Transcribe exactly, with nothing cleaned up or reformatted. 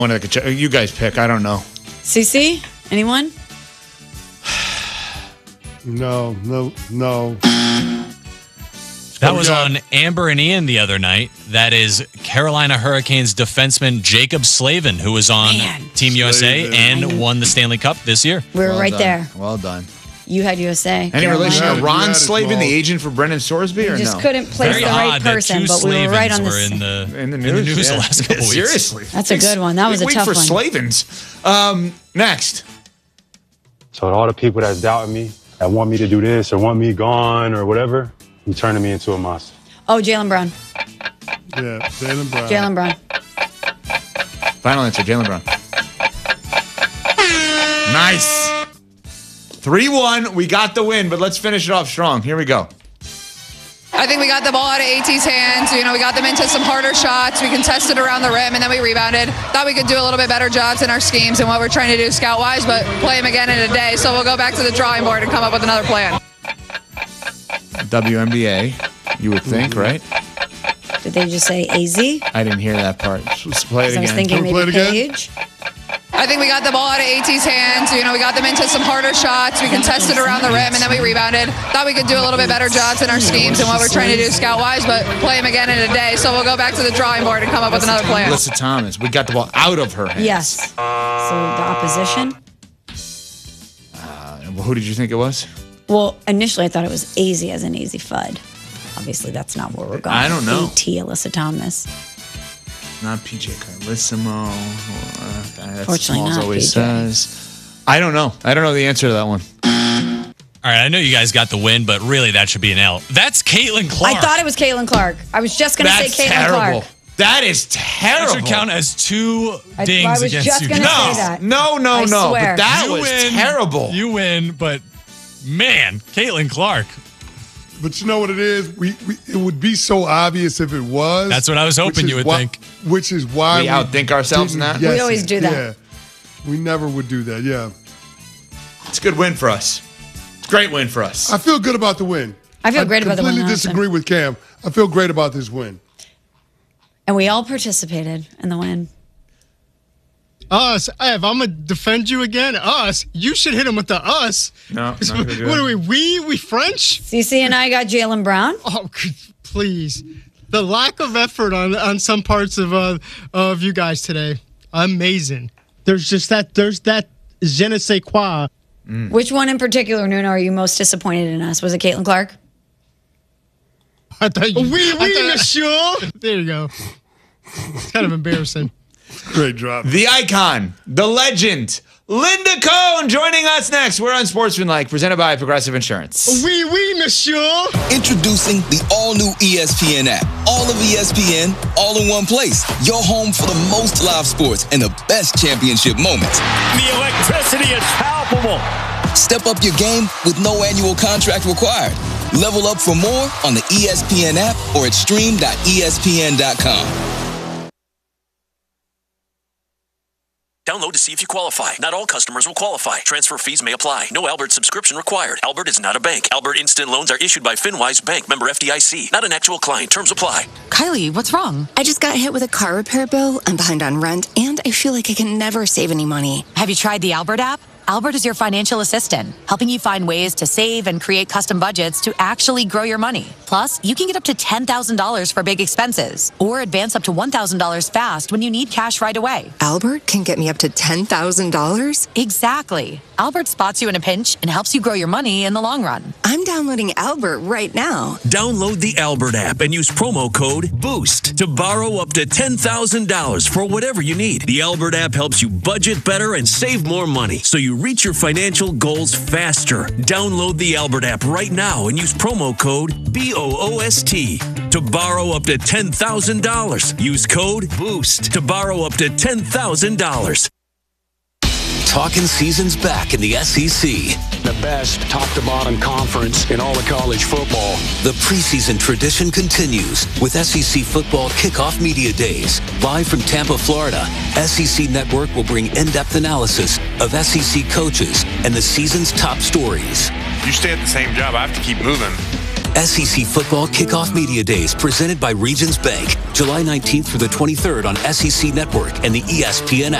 One that could ch- you guys pick. I don't know. C C? Anyone? No, no, no. That was on Amber and Ian the other night. That is Carolina Hurricanes defenseman Jacob Slavin, who was on Man. Team U S A Slavin. and won the Stanley Cup this year. We were Well right done. there. Well done. You had U S A. Any Carolina. relation Yeah, to Ron yeah, Slavin, well. the agent for Brendan Sorsby, or We just no? couldn't place Very the right odd that person, two but we were right on Slavins the were s- in the, In the news, the yeah. last couple weeks. Seriously. That's a good one. That was Big a week tough for one. Slavins. Um, next. So all the people that's doubting me, that want me to do this or want me gone or whatever, you turning me into a monster. Oh, Jaylen Brown. Yeah, Jaylen Brown. Jaylen Brown. Final answer, Jaylen Brown. Nice. three one. We got the win, but let's finish it off strong. Here we go. I think we got the ball out of AT's hands. You know, we got them into some harder shots. We contested around the rim, and then we rebounded. Thought we could do a little bit better jobs in our schemes and what we're trying to do scout-wise, but play them again in a day. So we'll go back to the drawing board and come up with another plan. W N B A, you would think, right? Did they just say A Z? I didn't hear that part. Let's play it I was again. thinking Can we maybe play it again? Paige. I think we got the ball out of AT's hands. You know, we got them into some harder shots. We contested around the rim, and then we rebounded. Thought we could do a little bit better jobs in our schemes and what we're trying to do scout-wise, but play them again in a day. So we'll go back to the drawing board and come up with another plan. Alyssa Thomas. We got the ball out of her hands. Yes. So the opposition? Uh, who did you think it was? Well, initially I thought it was A Z as in A Z Fudd. Obviously, that's not where we're going. I don't know. A T Alyssa Thomas. Not P J Carlissimo. Uh, that's Fortunately Smalls not always P J. says. I don't know. I don't know the answer to that one. All right, I know you guys got the win, but really that should be an L. That's Caitlin Clark. I thought it was Caitlin Clark. I was just going to say That's Caitlin terrible. Clark. That is That terrible. should count as two I- dings I was against just you. gonna guys. say that. No, no, I no. swear. But that You was win, terrible. You win, but man, Caitlin Clark. But you know what it is? We, we it would be so obvious if it was. That's what I was hoping which you is would why, think. Which is why We outthink ourselves in didn't that? guess We always it. do that. Yeah, we never would do that. Yeah, It's a good win for us. It's a great win for us. I feel good about the win. I feel great about the win, I completely honestly. disagree with Cam. I feel great about this win. And we all participated in the win. Us, Ev, I'm gonna defend you again. Us, you should hit him with the us. No, not gonna do What that. are we? We we French? C C and I got Jaylen Brown. Oh, please. The lack of effort on on some parts of uh, of you guys today, amazing. There's just that. There's that je ne sais quoi. Which one in particular, Nuno, are you most disappointed in us? Was it Caitlin Clark? I thought you. Oui, I oui, thought- monsieur. There you go. It's kind of embarrassing. Great drop. The icon, the legend, Linda Cohn joining us next. We're on Sportsmanlike, presented by Progressive Insurance. Oui, oui, monsieur. Introducing the all-new E S P N app. All of E S P N, all in one place. Your home for the most live sports and the best championship moments. The electricity is palpable. Step up your game with no annual contract required. Level up for more on the E S P N app or at stream dot E S P N dot com. Download to see if you qualify. Not all customers will qualify. Transfer fees may apply. No Albert subscription required. Albert is not a bank. Albert Instant Loans are issued by FinWise Bank, member F D I C. Not an actual client. Terms apply. Kylie, what's wrong? I just got hit with a car repair bill. I'm behind on rent, and I feel like I can never save any money. Have you tried the Albert app? Albert is your financial assistant, helping you find ways to save and create custom budgets to actually grow your money. Plus, you can get up to ten thousand dollars for big expenses or advance up to one thousand dollars fast when you need cash right away. Albert can get me up to ten thousand dollars? Exactly. Albert spots you in a pinch and helps you grow your money in the long run. I'm downloading Albert right now. Download the Albert app and use promo code BOOST to borrow up to ten thousand dollars for whatever you need. The Albert app helps you budget better and save more money so you reach your financial goals faster. Download the Albert app right now and use promo code B O O S T to borrow up to ten thousand dollars. Use code BOOST to borrow up to ten thousand dollars. Talking season's back in the S E C. The best top-to-bottom conference in all of college football. The preseason tradition continues with S E C Football Kickoff Media Days. Live from Tampa, Florida, S E C Network will bring in-depth analysis of S E C coaches and the season's top stories. You stay at the same job, I have to keep moving. S E C Football Kickoff Media Days presented by Regions Bank, July nineteenth through the twenty-third on S E C Network and the E S P N app.